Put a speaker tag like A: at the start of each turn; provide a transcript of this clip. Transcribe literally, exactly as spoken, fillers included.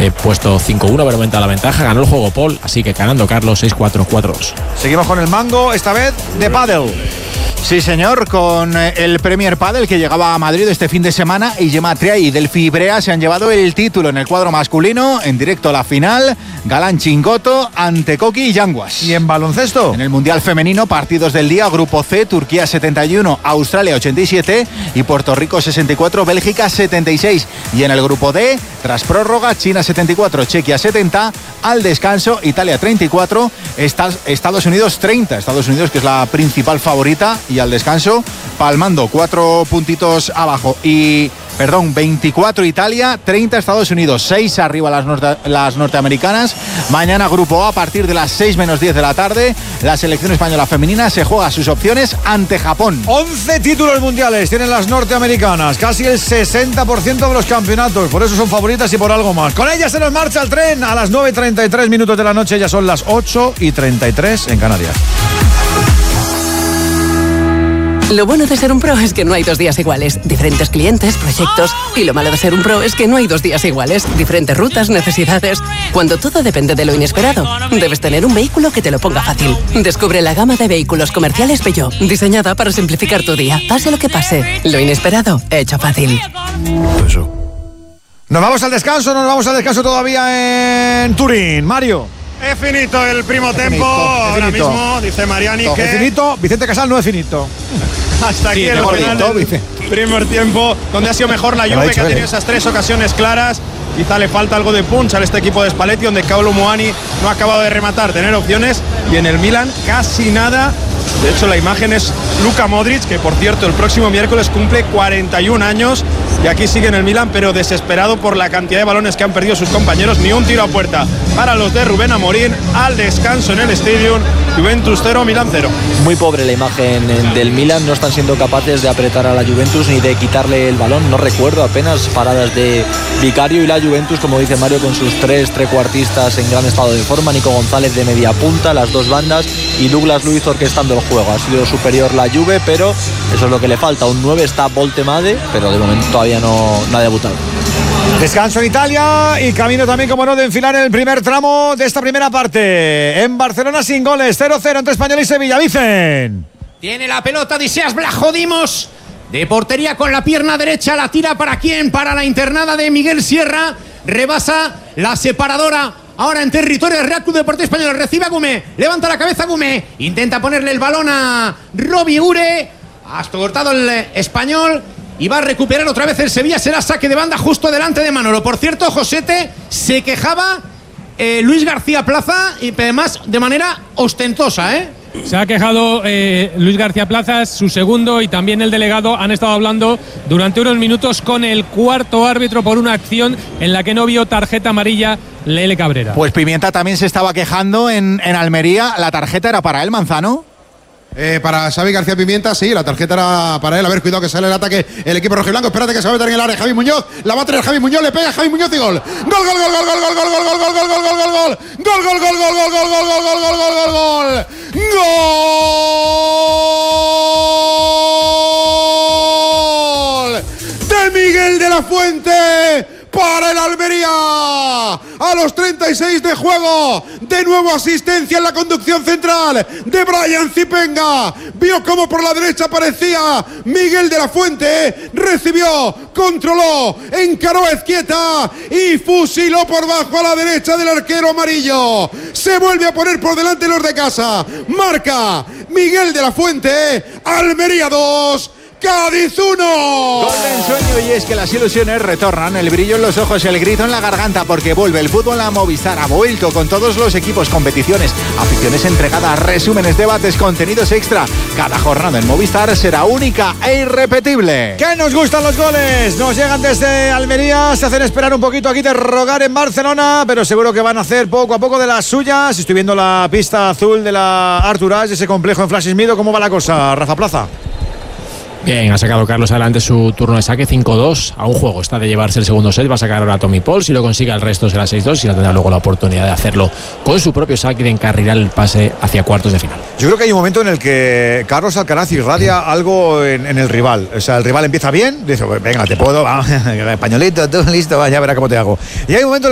A: Ese puesto cinco uno, pero aumenta la ventaja. Ganó el juego Paul, así que ganando Carlos seis cuatro, cuatro dos.
B: Seguimos con el mango, esta vez de pádel.
C: Sí, señor, con el Premier Padel que llegaba a Madrid este fin de semana y Gemma Triay y Delphi Ibrea se han llevado el título en el cuadro masculino, en directo a la final, Galán Chingoto ante Coqui y Yanguas.
B: ¿Y en baloncesto?
C: En el Mundial Femenino, partidos del día, Grupo C, Turquía setenta y uno, Australia ochenta y siete y Puerto Rico sesenta y cuatro, Bélgica setenta y seis. Y en el Grupo D, tras prórroga, China setenta y cuatro, Chequia setenta, al descanso, Italia treinta y cuatro, Estados Unidos treinta. Estados Unidos, que es la principal favorita, y al descanso, palmando cuatro puntitos abajo. Y, perdón, veinticuatro Italia, treinta Estados Unidos, seis arriba las, norte, las norteamericanas. Mañana Grupo A, a partir de las seis menos diez de la tarde, la selección española femenina se juega sus opciones ante Japón.
B: once títulos mundiales tienen las norteamericanas, casi el sesenta por ciento de los campeonatos, por eso son favoritas y por algo más. Con ellas se nos marcha el tren a las nueve y treinta y tres minutos de la noche, ya son las ocho y treinta y tres en Canarias.
D: Lo bueno de ser un pro es que no hay dos días iguales. Diferentes clientes, proyectos. Y lo malo de ser un pro es que no hay dos días iguales. Diferentes rutas, necesidades. Cuando todo depende de lo inesperado, debes tener un vehículo que te lo ponga fácil. Descubre la gama de vehículos comerciales Peugeot, diseñada para simplificar tu día. Pase lo que pase, lo inesperado, hecho fácil.
B: Eso. Nos vamos al descanso, nos vamos al descanso todavía en Turín. Mario.
E: Es finito el primo
B: es
E: tempo,
B: finito,
E: ahora
B: finito.
E: mismo, dice Mariani que...
B: Es finito, Vicente Casal no es finito.
E: Hasta aquí
B: Sí,
E: el final
B: gordito,
E: del
B: dice.
E: primer tiempo, donde ha sido mejor la
B: Me lo
E: Juve,
B: ha dicho
E: que ha
B: él,
E: tenido
B: ¿eh?
E: esas tres ocasiones claras. Quizá le falta algo de punch a este equipo de Spalletti, donde Kaolo Muani no ha acabado de rematar, tener opciones. Y en el Milan casi nada. De hecho, la imagen es Luka Modric, que por cierto el próximo miércoles cumple cuarenta y un años. Y aquí sigue en el Milan, pero desesperado por la cantidad de balones que han perdido sus compañeros. Ni un tiro a puerta para los de Rubén Amorín. Al descanso en el Stadium, Juventus cero, Milan cero.
F: Muy pobre la imagen del Milan, no están siendo capaces de apretar a la Juventus ni de quitarle el balón. No recuerdo apenas paradas de Vicario, y la Juventus, como dice Mario, con sus tres trecuartistas en gran estado de forma. Nico González de media punta, las dos bandas, y Douglas Luiz orquestando el juego. Ha sido superior la Juve, pero eso es lo que le falta. Un nueve está Voltemade, pero de momento todavía no, no ha debutado.
B: Descanso en Italia y camino también, como no, de enfilar el primer tramo de esta primera parte. En Barcelona sin goles, cero cero entre Español y Sevilla. Vicen.
G: Tiene la pelota Diseas Blajodimos. De portería con la pierna derecha, la tira para quién, para la internada de Miguel Sierra. Rebasa la separadora. Ahora en territorio del Real Club Deportivo Español. Recibe a Gumé. Levanta la cabeza Gumé. Intenta ponerle el balón a Robbie Ure. Ha cortado el Español. Y va a recuperar otra vez el Sevilla. Será saque de banda justo delante de Manolo. Por cierto, Josete, se quejaba eh, Luis García Plaza. Y además de manera ostentosa, ¿eh?
H: Se ha quejado eh, Luis García Plaza, su segundo, y también el delegado han estado hablando durante unos minutos con el cuarto árbitro por una acción en la que no vio tarjeta amarilla Lele Cabrera.
C: Pues Pimienta también se estaba quejando en, en Almería. ¿La tarjeta era para él, Manzano?
I: Eh, para Xavi García Pimienta, sí, la tarjeta era para él. A ver, cuidado que sale el ataque el equipo rojiblanco. Espérate que se va a meter en el área Javi Muñoz. La va a tener Javi Muñoz, le pega Javi Muñoz y gol. Gol, gol, gol, gol, gol, gol, gol, gol, gol, gol, gol, gol, gol, gol, gol. Gol, gol, gol, gol, gol, gol, gol, gol, gol, gol, gol, gol, gol. Gol de Miguel de la Fuente para el Almería. A los treinta y seis de juego, de nuevo asistencia en la conducción central de Brian Zipenga. Vio cómo por la derecha aparecía Miguel de la Fuente, recibió, controló, encaró a Ezquieta y fusiló por bajo a la derecha del arquero amarillo. Se vuelve a poner por delante los de casa. Marca Miguel de la Fuente. Almería dos, Cádiz uno.
C: Gol de ensueño, y es que las ilusiones retornan, el brillo en los ojos, el grito en la garganta, porque vuelve el fútbol a Movistar. Ha vuelto con todos los equipos, competiciones, aficiones entregadas, resúmenes, debates, contenidos extra. Cada jornada en Movistar será única e irrepetible.
B: ¡Que nos gustan los goles! Nos llegan desde Almería, se hacen esperar un poquito aquí de rogar en Barcelona, pero seguro que van a hacer poco a poco de las suyas. Estoy viendo la pista azul de la Artur As, ese complejo en Flash Smido. ¿Cómo va la cosa, Rafa Plaza?
A: Bien, ha sacado Carlos adelante su turno de saque, cinco dos. A un juego está de llevarse el segundo set. Va a sacar ahora a Tommy Paul. Si lo consigue, el resto será seis dos y no tendrá luego la oportunidad de hacerlo con su propio saque y de encarrilar el pase hacia cuartos de final.
B: Yo creo que hay un momento en el que Carlos Alcaraz irradia algo en, en el rival. O sea, el rival empieza bien, dice, venga, te puedo, vamos, españolito, tú listo, ya verá cómo te hago. Y hay un momento